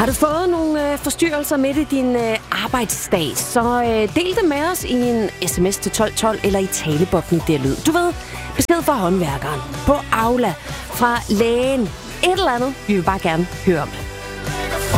Har du fået nogle forstyrrelser midt i din arbejdsdag, så del det med os i en sms til 1212 eller i talebobben der lyd. Du ved, besked fra håndværkeren, på Aula, fra lægen, et eller andet. Vi vil bare gerne høre om det.